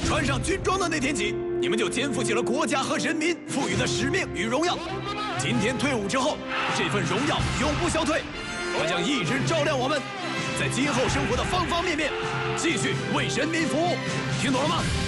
穿上军装的那天起，你们就肩负起了国家和人民赋予的使命与荣耀。今天退伍之后，这份荣耀永不消退，它将一直照亮我们，在今后生活的方方面面，继续为人民服务。听懂了吗？